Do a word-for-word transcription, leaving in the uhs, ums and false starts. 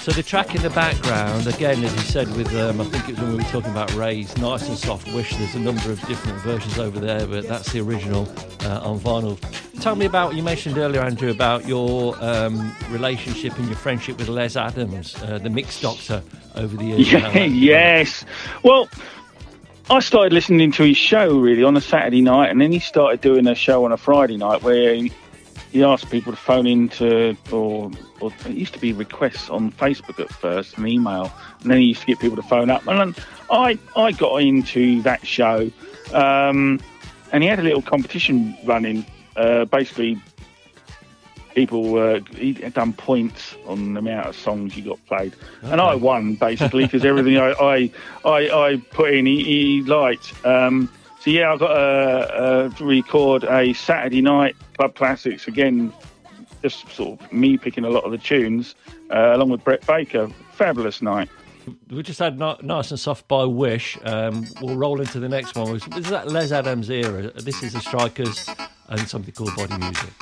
So the track in the background, again, as you said, with um, I think it was when we were talking about Ray's Nice and Soft Wish, there's a number of different versions over there, but that's the original uh, on vinyl. Tell me about, you mentioned earlier, Andrew, about your um, relationship and your friendship with Les Adams, uh, the Mix Doctor, over the years. Yeah, yes. Well, I started listening to his show, really, on a Saturday night, and then he started doing a show on a Friday night where he, he asked people to phone in to, or, or it used to be requests on Facebook at first, an email, and then he used to get people to phone up. And I, I got into that show, um, and he had a little competition running. Uh, basically, people, uh, he had done points on the amount of songs you got played. Okay. And I won, basically, because everything I, I, I, I put in, he, he liked. Um, so, yeah, I've got to uh, record a Saturday night Club Classics, again, just sort of me picking a lot of the tunes, uh, along with Brett Baker. Fabulous night. We just had Nice and Soft by Wish. Um, we'll roll into the next one. This is that Les Adams era. This is the Strikers and something called Body Music.